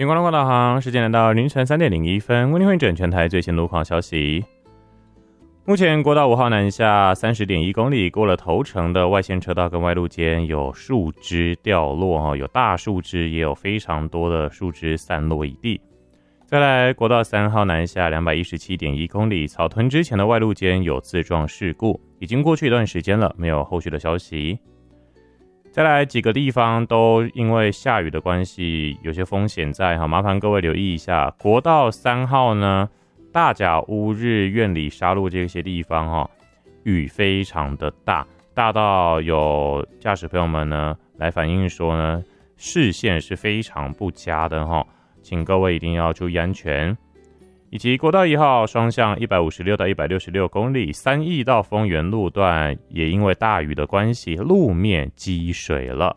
警广路况导航，时间来到凌晨3点01分，为您汇整全台最新路况消息。目前国道5号南下 30.1 公里，过了头城的外线车道跟外路间有树枝掉落，有大树枝，也有非常多的树枝散落一地。再来国道3号南下 217.1 公里，草屯之前的外路间有自撞事故，已经过去一段时间了，没有后续的消息。再来几个地方都因为下雨的关系有些风险在，麻烦各位留意一下。国道3号呢，大甲乌日苑里沙鹿这些地方雨非常的大，大到有驾驶朋友们呢来反映说呢，视线是非常不佳的请各位一定要注意安全。以及国道1号双向156到166公里，三义到丰原路段也因为大雨的关系，路面积水了。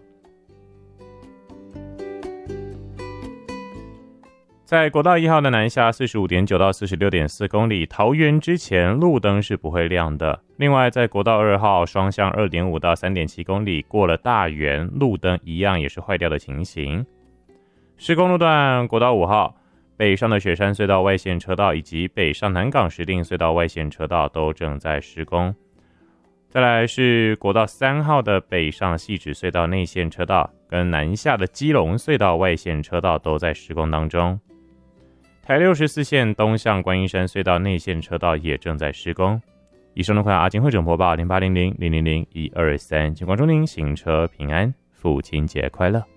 在国道1号的南下 45.9 到 46.4 公里，桃园之前路灯是不会亮的。另外在国道2号双向 2.5 到 3.7 公里，过了大园，路灯一样也是坏掉的情形。施工路段国道5号北上的雪山隧道外线车道以及北上南港石碇隧道外线车道都正在施工。再来是国道3号的北上汐止隧道内线车道跟南下的基隆隧道外线车道都在施工当中。台64线东向观音山隧道内线车道也正在施工。以上的快阿金会整播报0800000123，请关注您行车平安，父亲节快乐。